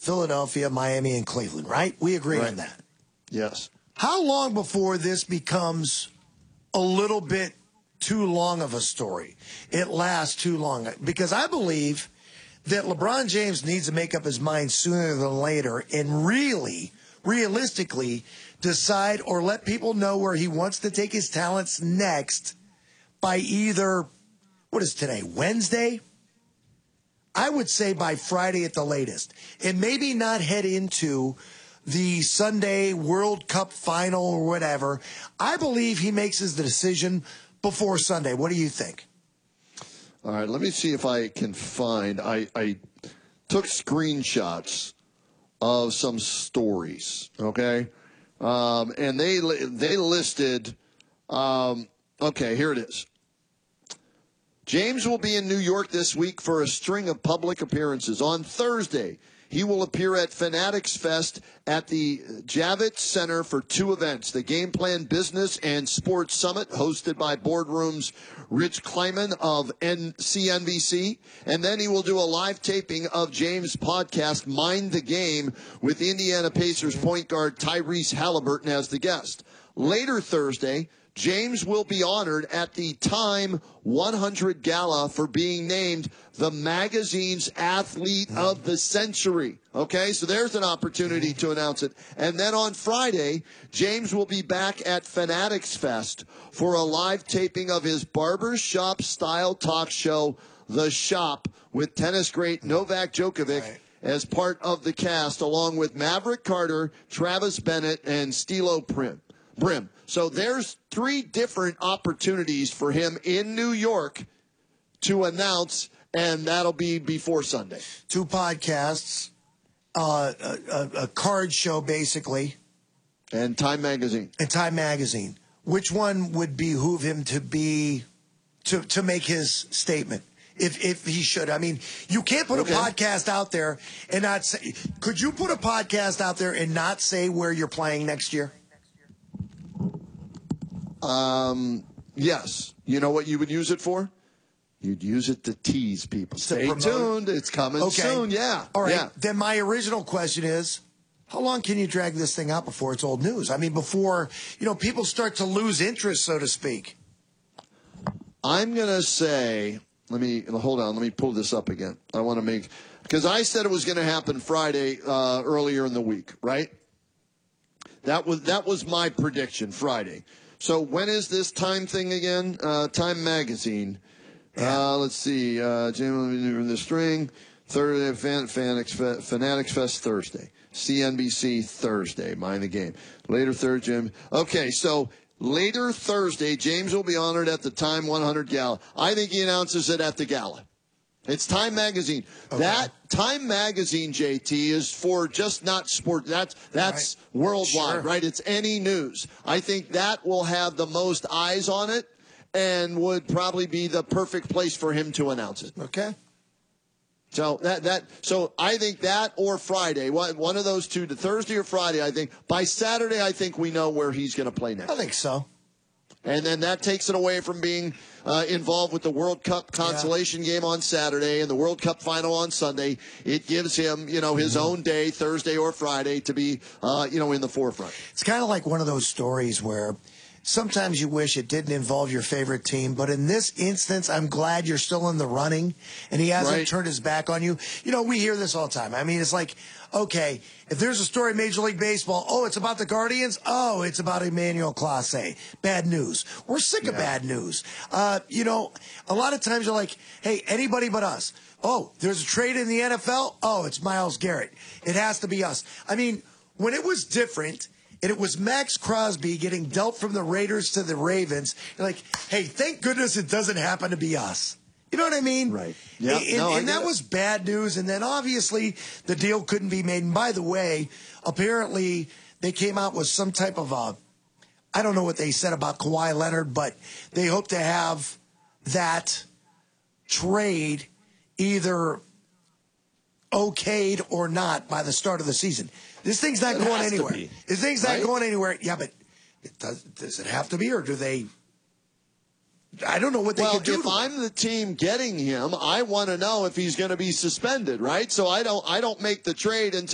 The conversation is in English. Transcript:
Philadelphia, Miami, and Cleveland, right? We agree on that. Yes. How long before this becomes a little bit too long of a story? It lasts too long. Because I believe that LeBron James needs to make up his mind sooner than later and really, realistically, decide or let people know where he wants to take his talents next by either, what is today, Wednesday? I would say by Friday at the latest. And maybe not head into the Sunday World Cup final or whatever. I believe he makes his decision before Sunday. What do you think? All right, let me see if I can find. I took screenshots of some stories, okay? And they listed, okay, here it is. James will be in New York this week for a string of public appearances. On Thursday, he will appear at Fanatics Fest at the Javits Center for 2 events, the Game Plan Business and Sports Summit, hosted by Boardroom's Rich Kleiman of CNBC. And then he will do a live taping of James' podcast, Mind the Game, with Indiana Pacers point guard Tyrese Halliburton as the guest. Later Thursday, James will be honored at the Time 100 Gala for being named the magazine's Athlete of the Century. Okay, so there's an opportunity to announce it. And then on Friday, James will be back at Fanatics Fest for a live taping of his barbershop-style talk show, The Shop, with tennis great Novak Djokovic as part of the cast, along with Maverick Carter, Travis Bennett, and Stilo Brim. So there's 3 different opportunities for him in New York to announce, and that'll be before Sunday. 2 podcasts, a card show, basically. And Time Magazine. Which one would behoove him to make his statement? If he should. I mean, you can't put a podcast out there and not say, could you put a podcast out there and not say where you're playing next year? Yes. You know what you would use it for? You'd use it to tease people. Stay tuned. It's coming soon. Yeah. All right. Yeah. Then my original question is, how long can you drag this thing out before it's old news? I mean, before, people start to lose interest, so to speak. I'm going to say, hold on. Let me pull this up again. I want to because I said it was going to happen Friday, earlier in the week, right? That was my prediction, Friday. So when is this Time thing again? Time Magazine. Let's see. Jim in the string. Thursday, Fanatics Fest Thursday. CNBC Thursday. Mind the Game. Later Thursday, Jim. Okay, so later Thursday, James will be honored at the Time 100 Gala. I think he announces it at the gala. It's Time Magazine. Okay. That Time Magazine, JT, is for just not sport. That's right. Worldwide, right? It's any news. I think that will have the most eyes on it and would probably be the perfect place for him to announce it. Okay. So so I think that or Friday, one of those two, Thursday or Friday, I think. By Saturday, I think we know where he's going to play next. I think so. And then that takes it away from being involved with the World Cup consolation game on Saturday and the World Cup final on Sunday. It gives him, his own day, Thursday or Friday, to be, in the forefront. It's kind of like one of those stories where sometimes you wish it didn't involve your favorite team, but in this instance, I'm glad you're still in the running and he hasn't turned his back on you. We hear this all the time. I mean, it's like, okay, if there's a story in Major League Baseball, it's about the Guardians. Oh, it's about Emmanuel Clase. Bad news. We're sick of bad news. A lot of times you're like, hey, anybody but us. Oh, there's a trade in the NFL. Oh, it's Myles Garrett. It has to be us. I mean, when it was different, and it was Max Crosby getting dealt from the Raiders to the Ravens, you're like, hey, thank goodness it doesn't happen to be us. You know what I mean? Right. Yeah. And that was bad news. And then obviously the deal couldn't be made. And by the way, apparently they came out with some type of I don't know what they said about Kawhi Leonard, but they hope to have that trade either okayed or not by the start of the season. This thing's not going anywhere. This thing's not going anywhere. Yeah, but does it have to be, or do they? I don't know what they can do. Well, if I'm the team getting him, I want to know if he's going to be suspended, right? So I don't make the trade until